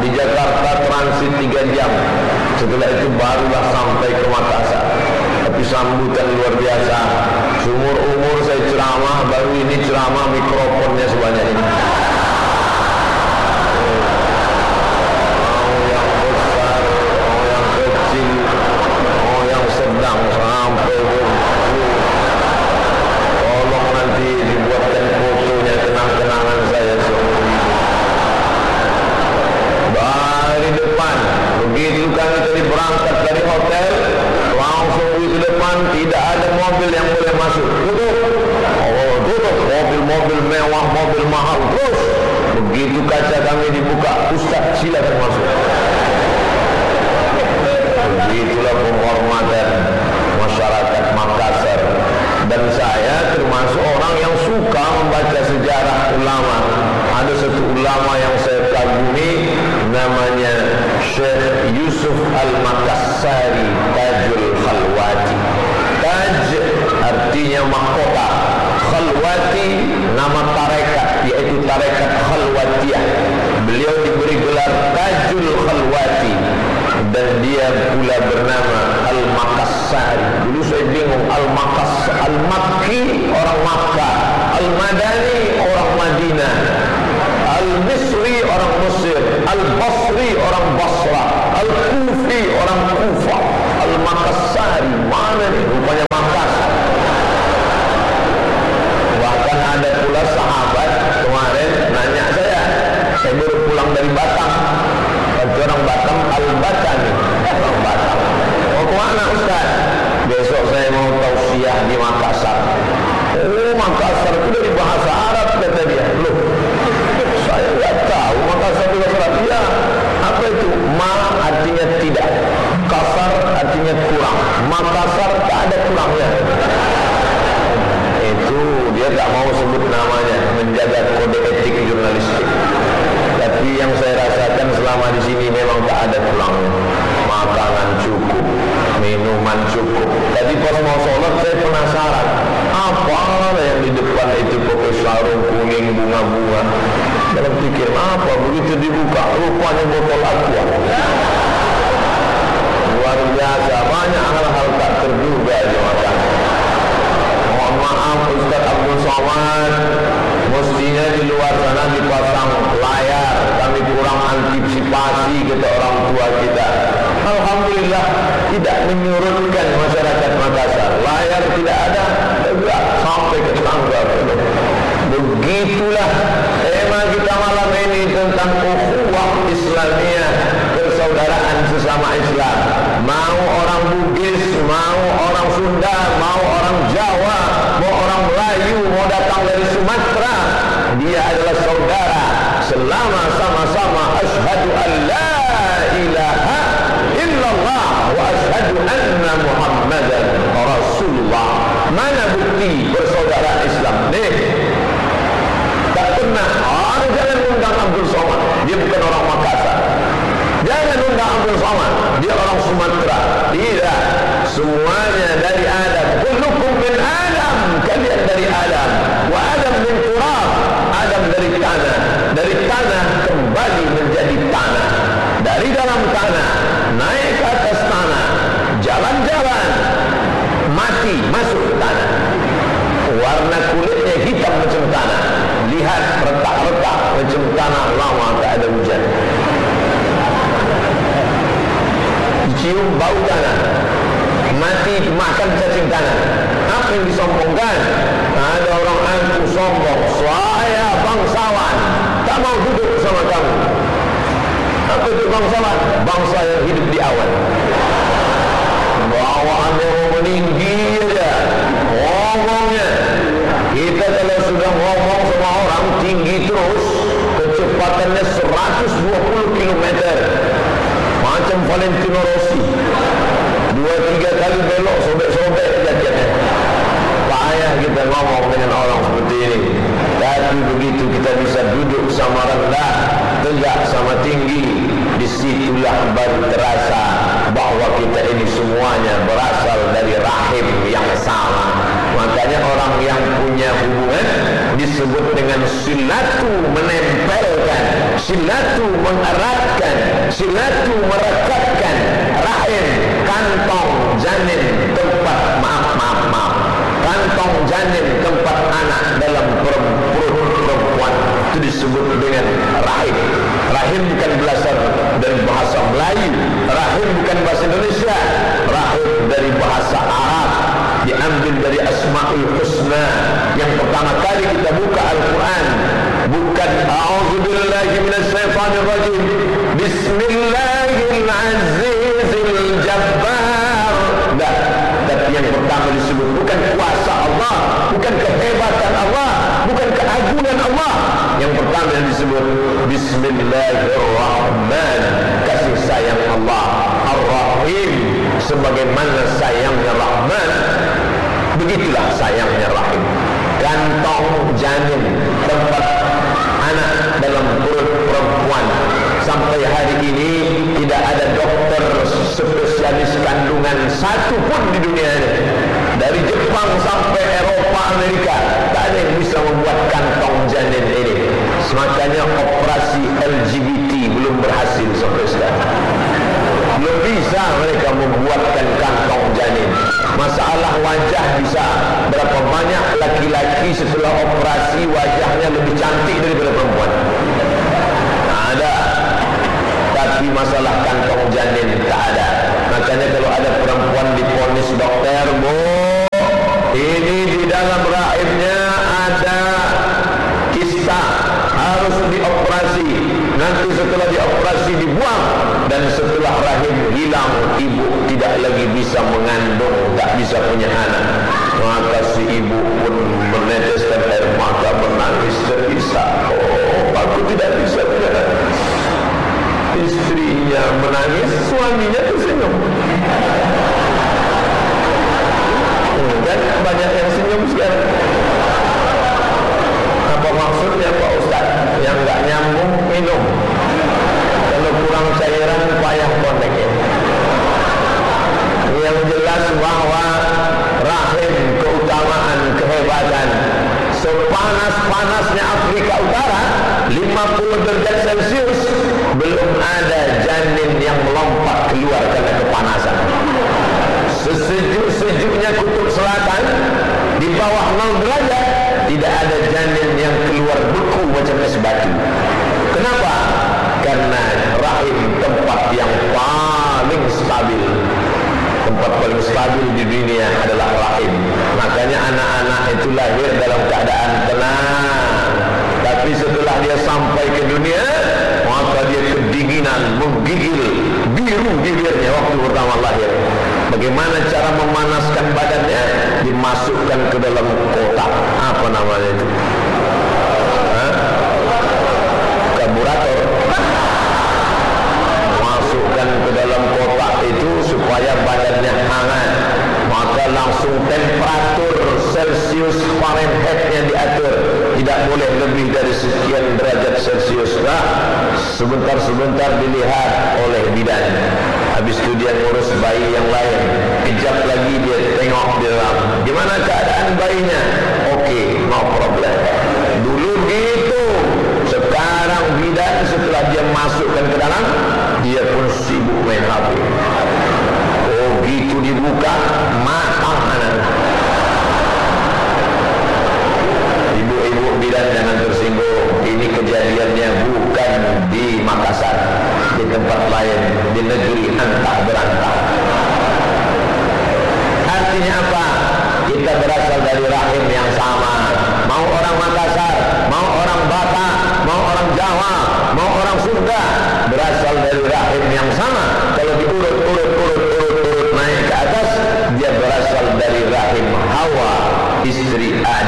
Di Jakarta transit 3 jam. Setelah itu barulah sampai ke Makassar. Tapi sambutan luar biasa. Seumur umur saya ceramah, baru ini ceramah mikrofonnya sebanyak ini. Mau yang besar, mau yang kecil, mau yang sedang, sampai tolong nanti dibuatkan fotonya, kenang-kenangan saya seumur hidup. Dari depan, begitu kami tadi berangkat dari hotel, langsung di depan tidak ada mobil yang boleh masuk. Tutup, tutup, mobil-mobil mewah, mobil mahal. Terus begitu kaca kami dibuka, Ustaz silakan masuk. Begitulah penghormatan masyarakat Makassar. Dan saya termasuk orang yang suka membaca sejarah ulama. Ada satu ulama yang saya kagumi, namanya Syekh Yusuf Al-Makassari Tajul Khalwati. Taj artinya mahkota, Khalwati nama tarekat, yaitu tarekat Khalwatiyah. Beliau diberi gelar Tajul Khalwati, dan dia pula bernama Al-Makassari. Dulu saya bingung, Al-Makki orang Makkah, Al-Madani orang Madinah, Al-Misri orang Mesir, Al-Basri orang Basra, Al-Kufi orang Kufah. Al-Makassari mana nih? Rupanya Makassar. Bahkan ada pula sahabat kemarin nanya saya baru pulang dari Batam. Kata orang Batam, Al-Batani, orang Batam. Mau kemana Ustaz? Besok saya mau tausiah di Makassar. Oh, Makassar itu dari bahasa Arab, kata dia. Loh, saya nggak tahu Makassar itu bahasa Arab. Ya, apa itu? Ma artinya tidak, kasar artinya kurang. Makassar tak ada kurangnya. Itu dia tak mau sebut namanya, menjaga kode etik jurnalistik. Tapi yang saya rasakan selama di sini memang tak ada kurangnya. Makanan cukup, minuman cukup. Tadi pas mau sholat saya penasaran, apa yang di depan itu pakai sarung kuning bunga-bunga. Dalam pikir apa, begitu dibuka rupanya botol aqua. Luar biasa, banyak hal-hal tak terduga di makanan. Mohon maaf Ustaz Abdul Somad, mestinya di luar sana dipasang layar, kami kurang antisipasi, kata orang tua kita. Alhamdulillah tidak menyurutkan masyarakat Makassar. Layar tidak ada, tegak sampai ke tangga. Begitulah tema kita malam ini tentang ukhuwah Islamiyah, persaudaraan sesama Islam. Mau orang Bugis, mau orang Sunda, mau orang Jawa, mau orang Melayu, mau datang dari Sumatera, dia adalah saudara selama sama-sama asyhadu an la ilaha illallah wa asyhadu anna Muhammadan Rasulullah. Mana bukti persaudaraan Islam? Nih, tak pernah. Jangan undang Abdul Somad, dia bukan orang Makassar. Jangan undang Abdul Somad, dia orang Sumatera. Tidak, semuanya dari Adam. Kullukum min Adam, kalian dari Adam. Wa Adam min turab, Adam dari tanah. Dari tanah kembali menjadi tanah. Dari dalam tanah naik ke atas tanah, jalan-jalan, mati masuk ke tanah. Warna kulitnya hitam macam tanah. Lihat retak-retak macam tanah lama tak ada hujan. Cium bau tanah, mati makan cacing tanah. Apa yang disombongkan? Ada orang aku sombong, saya bangsawan, tak mau duduk sama kamu. Apa itu bangsawan? Bangsa yang hidup di awan. Bawaannya meninggi aja, ngomongnya. Kita kalau sudah ngomong sama orang tinggi terus, kecepatannya 120 km. Macam Valentino Rossi, 2-3 kali belok, sobek-sobek jajannya. Payah kita ngomong dengan orang seperti ini. Tapi begitu kita bisa duduk sama rendah, tegak sama tinggi, disitulah baru terasa bahwa kita ini semuanya berasal dari rahim yang sama. Makanya orang yang punya hubungan disebut dengan silatu, menempelkan, silatu mengeratkan, Silatu merekatkan rahim, kantong janin tempat kantong janin tempat anak dalam perut perempuan, itu disebut dengan rahim. Rahim bukan berasal dari bahasa Melayu, rahim bukan bahasa Indonesia, rahim dari bahasa Arab, diambil dari Asmaul Husna. Yang pertama kali kita buka Al-Quran bukan a'udzubillahi minasyaitonirrajim, bismillahirrahmanirrahim, jabbar, enggak. Tapi yang pertama disebut bukan kuasa Allah, bukan kehebatan Allah, bukan keagungan Allah. Yang pertama yang disebut bismillahirrahman, kasih sayang Allah. Ar-Rahim, sebagaimana sayangnya Rahman, begitulah sayangnya Rahim. Kantong janin tempat anak dalam perut perempuan. Sampai hari ini tidak ada dokter spesialis kandungan satu pun di dunia ini, dari Jepang sampai Eropa, Amerika, tak ada yang bisa membuat kantong janin ini. Makanya operasi LGBT belum berhasil sampai sekarang. Belum bisa mereka membuatkan kantong janin. Masalah wajah bisa. Berapa banyak laki-laki setelah operasi wajahnya lebih cantik daripada perempuan? Ada. Tapi masalah kantong janin tak ada. Makanya kalau ada perempuan diponis dokter, bu, ini di dalam rahimnya ada kista, harus dioperasi. Nanti setelah dioperasi dibuang, dan setelah rahim hilang, ibu tidak lagi bisa mengandung, tak bisa punya anak. Maka si ibu pun meneteskan air mata, menangis terisak. Oh, aku tidak bisa punya anak. Istrinya menangis, suaminya tersenyum. Dan banyak yang senyum sekarang. Apa maksudnya Pak Ustaz? Yang enggak nyambung minum. Kalau kurang cairan payah konek ya. Yang jelas bahwa rahim, keutamaan, kehebatan. Sepanas-panasnya Afrika Utara 50 derajat Celcius, belum ada janin yang melompat keluar karena kepanasan. Sesejuk-sejuknya kutub selatan, di bawah 0 derajat, tidak ada janin yang keluar beku macam es batu. Kenapa? Karena rahim tempat yang paling stabil. Tempat paling stabil di dunia adalah rahim. Makanya anak-anak itu lahir dalam keadaan tenang. Tapi setelah dia sampai ke dunia, maka dia kedinginan, menggigil, biru bibirnya waktu pertama lahir. Bagaimana cara memanaskan badannya? Dimasukkan ke dalam kotak. Apa namanya itu? Karburator. Masukkan ke dalam kotak itu supaya badannya hangat. Maka langsung temperatur Celcius Fahrenheit yang diatur. Tidak boleh lebih dari sekian derajat Celcius. Sebentar-sebentar dilihat oleh bidan. Habis itu dia ngurus bayi yang lain. Kejap lagi dia tengok di dalam. Gimana keadaan bayinya? Okey, no problem. Dulu gitu. Sekarang bidan setelah dia masukkan ke dalam, dia pun sibuk main HP. Oh gitu dibuka, matang anak. Ibu-ibu bidan jangan tersinggung. Ini kejadiannya bukan di Makassar, di tempat lain, di negeri antah berantah. Artinya apa? Kita berasal dari rahim yang sama. Mau orang Makassar, mau orang Batak, mau orang Jawa, mau orang Sunda, berasal dari rahim yang sama. Kalau diurut naik ke atas, dia berasal dari rahim Hawa, istri Adam.